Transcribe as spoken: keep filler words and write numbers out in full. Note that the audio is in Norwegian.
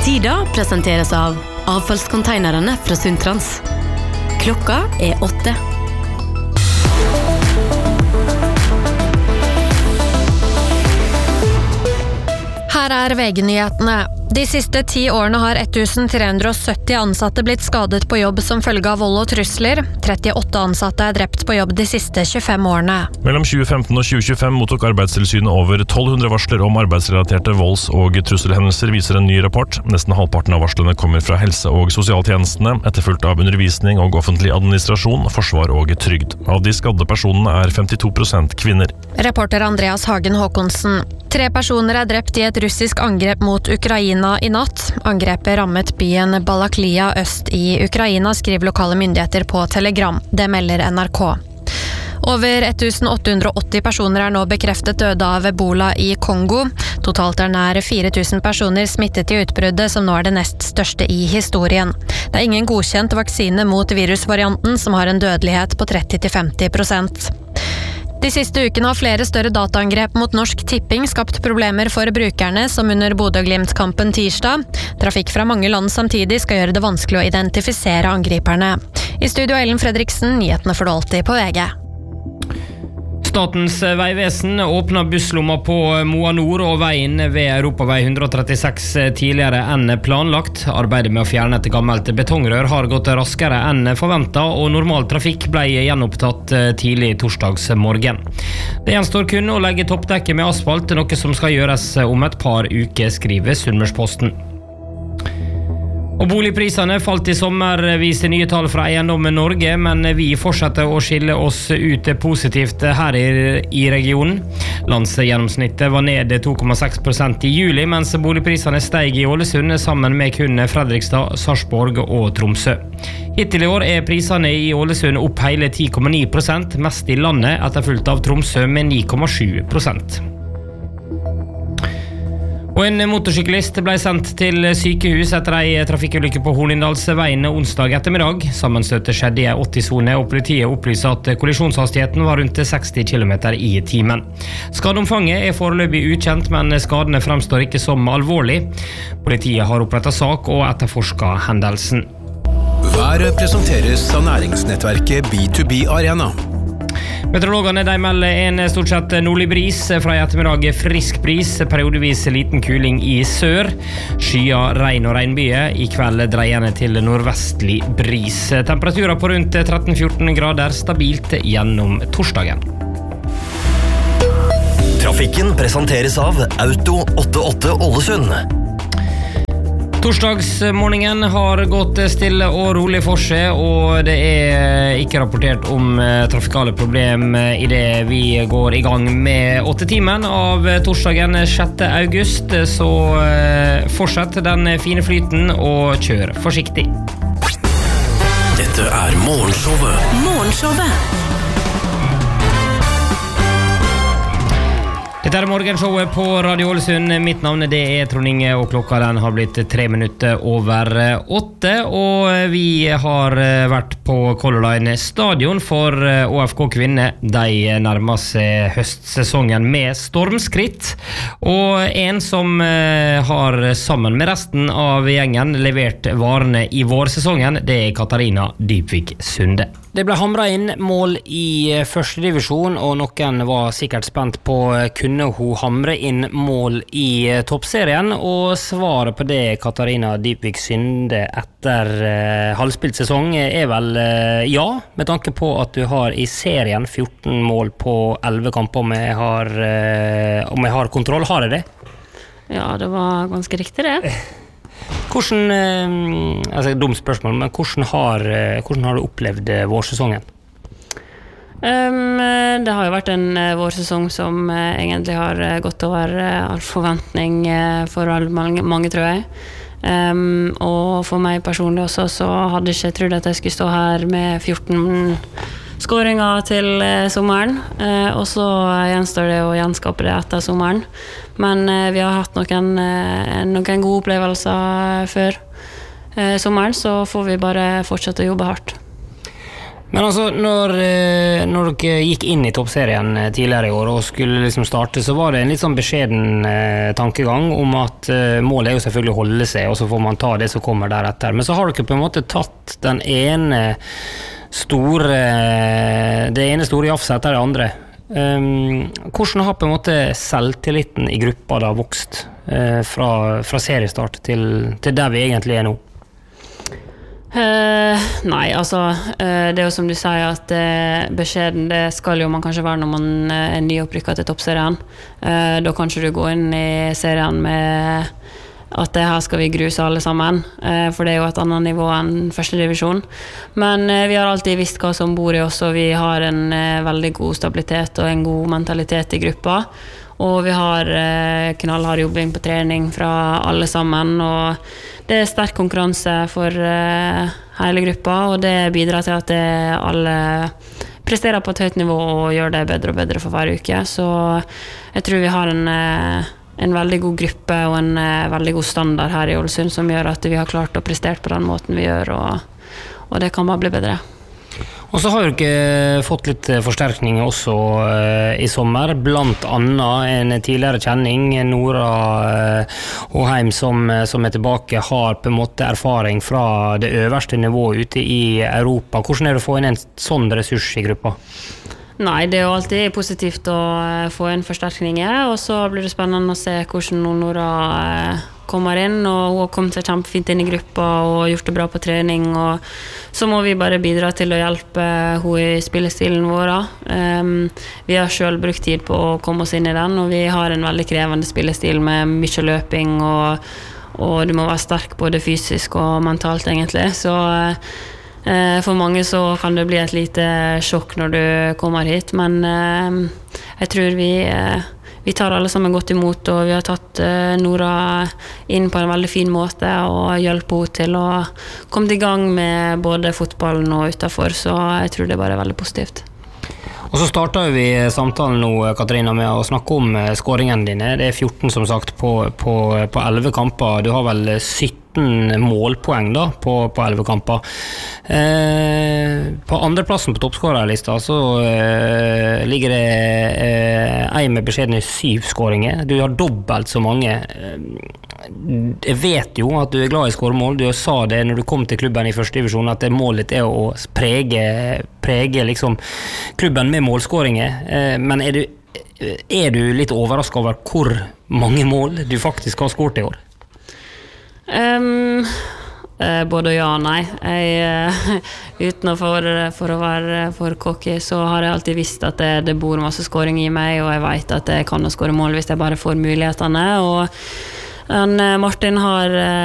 Tida presenteres av avfallskonteinerne fra Sundtrans. Klokka er åtte. Her er V G-nyhetene. De siste ti årene har tretten hundre sytti ansatte blitt skadet på jobb som følge av vold og trusler. trettiåtte ansatte er drept på jobb de siste tjuefem årene. Mellom tjue femten og tjue tjuefem mottok Arbeidstilsynet over tolv hundre varsler om arbeidsrelaterte volds- og trusselhendelser, viser en ny rapport. Nesten halvparten av varslene kommer fra helse- og sosialtjenestene, etterfulgt av undervisning og offentlig administrasjon, forsvar og trygd. Av de skadde personene er femtito prosent kvinner. Reporter Andreas Hagen Håkonsen. Tre personer er drept i et russisk angrep mot Ukraina i natt. Angrepet rammet byen Balaklia øst i Ukraina, skriver lokale myndigheter på Telegram. Det melder N R K. Over åtte hundre åtti personer er nå bekreftet døde av Ebola i Kongo. Totalt er nær fire tusen personer smittet i utbruddet, som nå er det nest største i historien. Det er ingen godkjent vaksine mot virusvarianten, som har en dødelighet på tretti til femti prosent. De siste ukene har flere større dataangrep mot Norsk Tipping skapt problemer for brukerne, som under Bodø-Glimt-kampen tirsdag. Trafikk fra mange land samtidig skal gjøre det vanskelig å identifisere angriperne. I studio Ellen Fredriksen, nyhetene for det alltid på V G. Statens vegvesen åpnet busslomma på Moa Nord og veien ved Europavei ett trettiseks tidligere enn planlagt. Arbeidet med å fjerne et gammelt betongrør har gått raskere enn forventet, og normal trafikk ble gjenopptatt tidlig torsdagsmorgen. Det gjenstår kun å legge toppdekket med asfalt, noe som skal gjøres om et par uker, skriver Sunnmørsposten. Og boligprisene falt i sommer, viser nye tall fra Eiendom Norge, men vi fortsetter å skille oss ut positivt her i, i regionen. Landsgjennomsnittet var ned to komma seks prosent i juli, mens boligprisene steg i Ålesund sammen med kun Fredrikstad, Sarpsborg og Tromsø. Hittil i år er prisene i Ålesund opp hele ti komma ni prosent, mest i landet, etterfulgt av Tromsø med ni komma sju prosent. Og en motorsyklist ble sendt til sykehus etter en trafikkulykke på Hornindalsveien onsdag ettermiddag. Sammenstøtet skjedde i en åtti-sone, og politiet opplyser at kollisjonshastigheten var rundt seksti kilometer i timen. Skadeomfanget er foreløpig ukjent, men skadene fremstår ikke som alvorlig. Politiet har opprettet sak og etterforsket hendelsen. Været presenteres av næringsnettverket B to B Arena. Meteorologene de melder en stort sett nordlig bris, fra i ettermiddag frisk bris, periodevis liten kuling i sør, skyer, regn og regnbyer, i kveld dreiende til nordvestlig bris. Temperaturer på rundt tretten til fjorten grader, stabilt gjennom torsdagen. Trafikken presenteres av Auto åttiåtte Ålesund. Torsdagsmorgenen har gått stille og rolig for seg, og det er ikke rapportert om trafikale problem i det vi går i gang med åtte timen av torsdagen sjette august, så fortsett den fine flyten og kjør forsiktig. Dette er Morgenshowet. Morgenshowet. Dette er morgenshowet på Radio Ålesund. Mitt navn det er Trond Inge, og klokka den har blitt tre minutter over åtte, og vi har vært på Color Line stadion for Å F K Kvinne. De nærmer seg høstsesongen med stormskritt, og en som har sammen med resten av gjengen levert varene i vårsesongen, det er Katarina Dybvik Sunde. Det ble hamret inn mål i første divisjon, og noen var sikkert spent på kunne hun hamre inn mål i toppserien, og svaret på det, Katarina Dybvik Sunde, etter uh, halvspilt sesong er vel uh, ja, med tanke på at du har i serien fjorten mål på elleve kamper, om jeg har, uh, om jeg har kontroll. Har jeg det? Ja, det var ganske riktig det. Hvordan, altså dumt spørsmål, men hvordan har, hvordan har du opplevd vårsesongen? Um, det har jo vært en vårsesong som uh, egentlig har gått over uh, all forventning uh, for mange, mange, tror jeg. Um, og for meg personlig også, så hadde jeg ikke trodd at jeg skulle stå her med fjorten skåringer til uh, sommeren, uh, og så gjenstår det å gjenskape det etter sommeren. Men uh, vi har hatt noen, uh, noen gode opplevelser før uh, sommeren, så får vi bare fortsette å jobbe hardt. Men altså, når, når dere gikk inn i toppserien tidligere i år og skulle liksom starte, så var det en litt sånn beskjeden eh, tankegang om at eh, målet er jo selvfølgelig å holde seg, og så får man ta det som kommer deretter. Men så har dere på en måte tatt den ene store, det ene store jafset etter det andre. Um, hvordan har på en måte selvtilliten i gruppa da vokst eh, fra, fra seriestart til, til der vi egentlig er nå? Uh, nei, altså uh, det er jo som du sier at uh, beskjeden det skal jo man kanskje være når man uh, er nyopprykket til toppserien. Uh, da kan ikke du gå inn i serien med at det her skal vi gruse alle sammen, uh, for det er jo et annet nivå enn første divisjon. Men uh, vi har alltid visst hva som bor i oss, og vi har en uh, veldig god stabilitet og en god mentalitet i gruppa. Og vi har uh, knallhard jobbing på trening fra alle sammen, og det er sterk konkurranse for uh, hele gruppa, og det bidrar til at det alle presterer på et høyt nivå og gjør det bedre og bedre for hver uke. Så jeg tror vi har en, uh, en veldig god gruppe og en uh, veldig god standard her i Ålesund som gjør at vi har klart å prestere på den måten vi gjør, og, og det kan bare bli bedre. Og så har dere fått litt forsterkning også eh, i sommer, blant annet en tidligere kjenning, Nora eh, Håheim, som, som er tilbake, har på en måte erfaring fra det øverste nivået ute i Europa. Hvordan er det å få inn en sånn ressurs i gruppa? Nei, det er jo alltid positivt å få inn forsterkninger, og så blir det spennende å se hvordan Nora kommer inn, og hun har kommet seg kjempefint inn i gruppa og gjort det bra på trening, og så må vi bare bidra til å hjelpe hun i spillestilen vår. Um, vi har selv brukt tid på å komme oss inn i den, og vi har en veldig krevende spillestil med mye løping, og, og du må være sterk både fysisk og mentalt egentlig, så uh, for mange så kan det bli et lite sjokk når du kommer hit, men uh, jeg tror vi uh, Vi tar alle sammen godt imot, og vi har tatt uh, Nora inn på en veldig fin måte og hjelper henne til å komme i gang med både fotballen og utenfor, så jeg tror det bare er veldig positivt. Og så starter vi samtalen nå, Katarina, med å snakke om skåringene dine. Det er fjorten som sagt på, på, på elleve kamper. Du har vel sytten målpoeng da, på, på elleve kamper. Eh, på andreplassen på toppskårerlista så eh, ligger det eh, en med beskjedne syv skåringer. Du har dobbelt så mange. Jeg vet jo at du er glad i skåremål. Du sa det når du kom til klubben i første divisjon, at det målet er å prege, prege liksom, klubben med målskåringer. Eh, men er du, er du litt overrasket over hvor mange mål du faktisk har skåret i år? Um, eh, både ja og nei. Jeg, uh, uten å for, for å være for cocky, så har jeg alltid visst at det, det bor masse skåring i meg, og jeg vet at jeg kan skåre mål hvis jeg bare får mulighetene. Og han, Martin har